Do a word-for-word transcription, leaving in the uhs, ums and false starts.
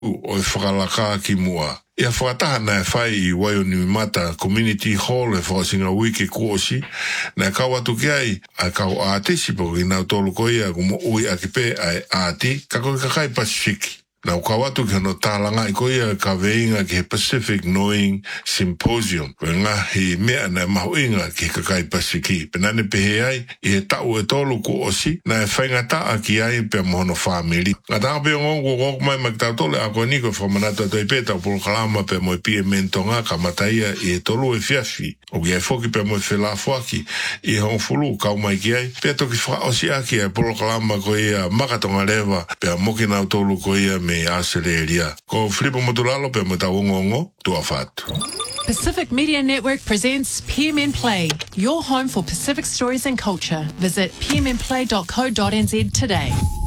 o e whakalaka ki mua. Ia whakataha na e whai I Waioni Mata Community Hall e whakasinga wiki kuosi, na e kau atu ki ai, a kau āti sipo ki nau tolu koia kumo ui a ki pē ai āti, kako ki kakai Pasifiki. Na o kawatu ki hono tālanga I koia ka veinga ki he Pacific Knowing Symposium. Koe ngahi mea na mahu inga ki he kakai Pasifiki. Penane pehe ai, I he tau e tolu ku osi, na e whainga taa ki ai pe mohono whamiri. Nga tāka pe ngongo ngongo mai mak tau tole, a koe niko whamanata toi pētau polo kalama pe moe pie mentonga ka mataia I he tolu e fiafi. O ki ai foki pe moe whelafwaki, I he hongfulu kau mai ki ai. Pea toki wha osi aki ai polo kalama koe ia makatonga lewa, pe moki nau tolu koe ia me aseleria. Ko Filipo Motulalo pe mo taongongo tua fatu. Pacific Media Network presents P M N Play, your home for Pacific stories and culture. Visit p m n play dot co dot n z today.